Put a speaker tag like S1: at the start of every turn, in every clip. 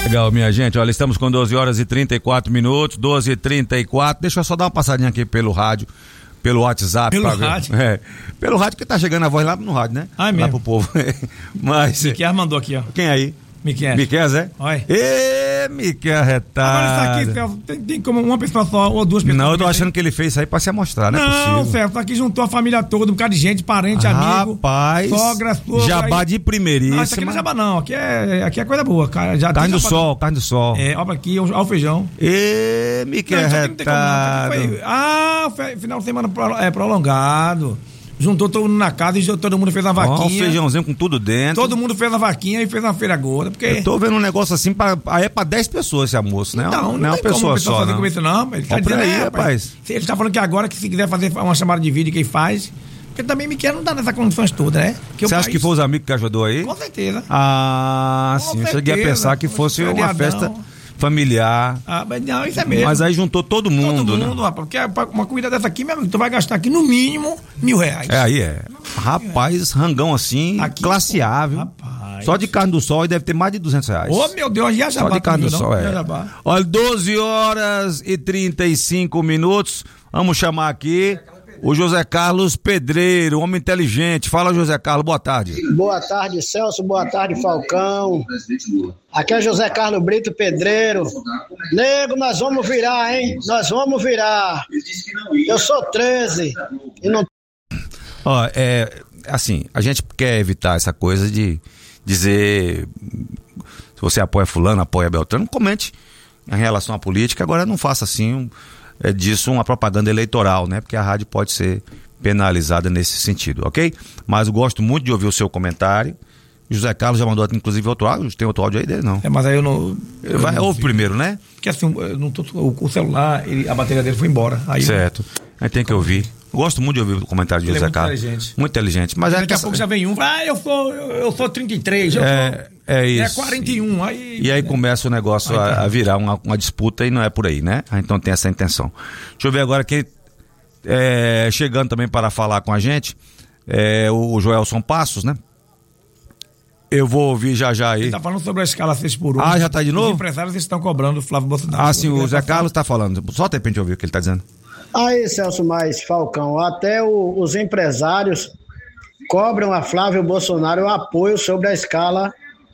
S1: Legal, minha gente, olha, estamos com 12 horas e 34 minutos, 12h34, deixa eu só dar uma passadinha aqui pelo rádio, pelo WhatsApp.
S2: Pelo rádio?
S1: Pelo rádio, que tá chegando a voz lá no rádio, né?
S2: Ah, é
S1: lá
S2: mesmo?
S1: pro povo. Mas...
S2: Miquel mandou aqui, ó.
S1: Quem aí? Miquel, Zé?
S2: Oi.
S1: Ê, Miquel retado.
S2: Agora isso aqui, Celso, tem como uma pessoa só ou duas pessoas?
S1: Não, eu tô achando que ele fez isso aí pra se amostrar, não é possível.
S2: Não, Celso, aqui juntou a família toda, um bocado de gente, parente, amigo.
S1: Rapaz,
S2: sogra,
S1: jabá
S2: aí.
S1: de primeiríssima.
S2: Não, isso aqui não é jabá não, aqui é coisa boa, cara. Já
S1: carne do sol, carne do sol.
S2: Olha aqui, olha o feijão.
S1: Ê, Miquel retado.
S2: Final de semana prolongado. Juntou todo mundo na casa e todo mundo fez uma vaquinha.
S1: Um feijãozinho com tudo dentro.
S2: Todo mundo fez uma vaquinha e fez uma feira gorda. Porque...
S1: Eu tô vendo um negócio assim, é pra 10 pessoas esse almoço, né?
S2: Não,
S1: não é uma pessoa só,
S2: fazer
S1: não.
S2: Com isso, não. Ele tá dizendo
S1: aí, rapaz.
S2: Ele tá falando que agora, que se quiser fazer uma chamada de vídeo, quem faz. Porque também Miquel não dá nessas condições todas, né?
S1: Você acha que foi os amigos que ajudou aí?
S2: Com certeza.
S1: Ah, sim. Eu cheguei a pensar que fosse uma festa familiar.
S2: Ah, mas não, isso é mesmo.
S1: Mas aí juntou todo mundo,
S2: todo mundo,
S1: né?
S2: Rapaz, porque uma comida dessa aqui, meu amigo, tu vai gastar aqui no mínimo R$1.000.
S1: Aí é. Rapaz, rangão assim, aqui, classe A, viu? Rapaz. Só de carne do sol deve ter mais de R$200.
S2: Ô, meu Deus, já
S1: só de carne do sol, Olha, 12 horas e 35 minutos. Vamos chamar aqui o José Carlos Pedreiro, homem inteligente. Fala, José Carlos, boa tarde.
S3: Boa tarde, Celso, boa tarde, Falcão. Aqui é José Carlos Brito Pedreiro. Nego, nós vamos virar, hein? Nós vamos virar. Eu sou 13 e não...
S1: Ó, assim, a gente quer evitar essa coisa de dizer se você apoia fulano, apoia Beltrano, comente em relação à política. Agora não faça assim disso uma propaganda eleitoral, né? Porque a rádio pode ser penalizada nesse sentido, ok? Mas eu gosto muito de ouvir o seu comentário. José Carlos já mandou inclusive outro áudio. Tem outro áudio aí dele, não?
S2: Mas aí eu não...
S1: Ouve primeiro, né?
S2: Porque assim, o celular, a bateria dele foi embora. Aí
S1: certo. Aí tem que ouvir. Eu gosto muito de ouvir o comentário de José Carlos. Muito inteligente. Mas
S2: daqui a pouco já vem um. Eu sou 33.
S1: É isso.
S2: 41.
S1: E aí começa o negócio a virar uma disputa e não é por aí, né? Então tem essa intenção. Deixa eu ver agora quem chegando também para falar com a gente, o Joelson Passos, né? Eu vou ouvir já aí.
S2: Ele tá falando sobre a escala 6x1.
S1: Ah, já tá de novo?
S2: Os empresários estão cobrando o Flávio Bolsonaro.
S1: Sim, o Zé Carlos tá falando. Só de repente ouvir o que ele tá dizendo.
S3: Aí, Celso Mais, Falcão, até os empresários cobram a Flávio Bolsonaro o apoio sobre a escala,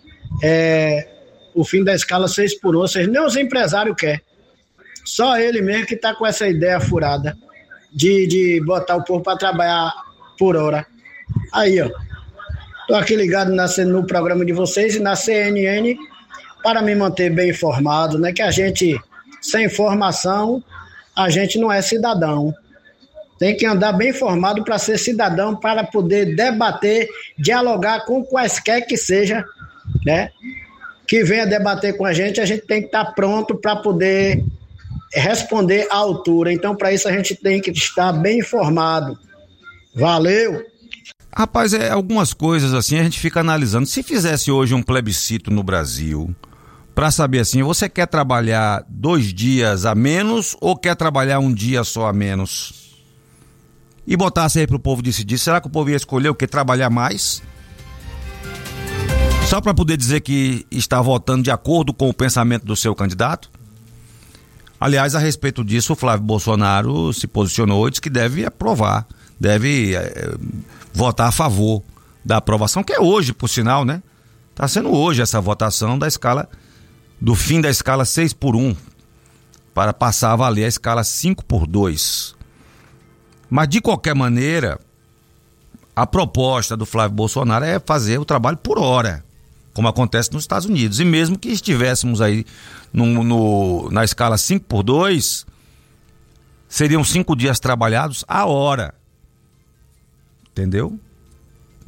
S3: o fim da escala 6x1, ou seja, nem os empresários querem. Só ele mesmo que tá com essa ideia furada de botar o povo para trabalhar por hora. Aí, ó, tô aqui ligado no programa de vocês e na CNN para me manter bem informado, né? Que a gente, sem informação, a gente não é cidadão. Tem que andar bem informado para ser cidadão, para poder debater, dialogar com quaisquer que seja, né? Que venha debater com a gente tem que estar pronto para poder responder à altura. Então, para isso, a gente tem que estar bem informado. Valeu!
S1: Rapaz, algumas coisas assim a gente fica analisando. Se fizesse hoje um plebiscito no Brasil, para saber assim, você quer trabalhar 2 dias a menos ou quer trabalhar 1 dia só a menos? E botasse aí pro povo decidir, será que o povo ia escolher o que? Trabalhar mais? Só para poder dizer que está votando de acordo com o pensamento do seu candidato? Aliás, a respeito disso, o Flávio Bolsonaro se posicionou e disse que deve aprovar, deve votar a favor da aprovação, que é hoje, por sinal, né? Está sendo hoje essa votação do fim da escala 6x1 para passar a valer a escala 5x2. Mas de qualquer maneira, a proposta do Flávio Bolsonaro é fazer o trabalho por hora, como acontece nos Estados Unidos. E mesmo que estivéssemos aí na escala 5x2, seriam 5 dias trabalhados a hora. Entendeu?